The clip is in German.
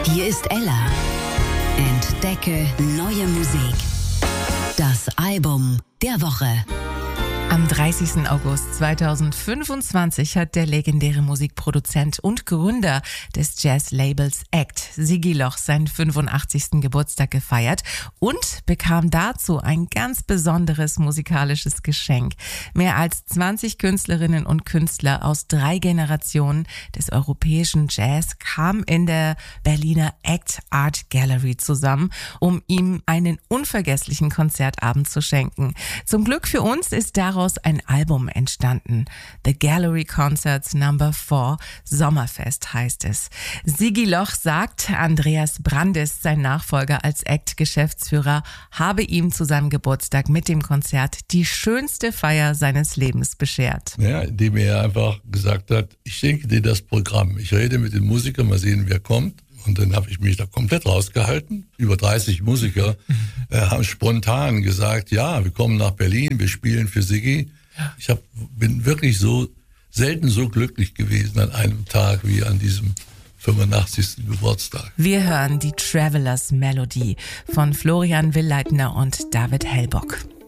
Hier ist Ella. Entdecke neue Musik. Das Album der Woche. Am 30. August 2025 hat der legendäre Musikproduzent und Gründer des Jazz-Labels ACT, Sigi Loch, seinen 85. Geburtstag gefeiert und bekam dazu ein ganz besonderes musikalisches Geschenk. Mehr als 20 Künstlerinnen und Künstler aus 3 Generationen des europäischen Jazz kamen in der Berliner ACT Art Gallery zusammen, um ihm einen unvergesslichen Konzertabend zu schenken. Zum Glück für uns ist daraus ein Album entstanden. The Gallery Concerts No. 4, Sommerfest heißt es. Sigi Loch sagt, Andreas Brandes, sein Nachfolger als ACT-Geschäftsführer, habe ihm zu seinem Geburtstag mit dem Konzert die schönste Feier seines Lebens beschert. Ja, indem er einfach gesagt hat, ich schenke dir das Programm. Ich rede mit den Musikern, mal sehen, wer kommt. Und dann habe ich mich da komplett rausgehalten. Über 30 Musiker haben spontan gesagt, ja, wir kommen nach Berlin, wir spielen für Sigi. Ich bin wirklich selten so glücklich gewesen an einem Tag wie an diesem 85. Geburtstag. Wir hören die Travelers Melody von Florian Willleitner und David Hellbock.